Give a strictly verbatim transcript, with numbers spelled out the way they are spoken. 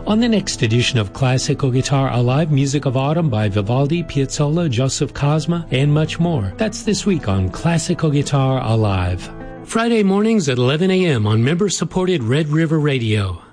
On the next edition of Classical Guitar Alive, music of autumn by Vivaldi, Piazzolla, Joseph Cosma, and much more. That's this week on Classical Guitar Alive. Friday mornings at eleven a.m. on member-supported Red River Radio.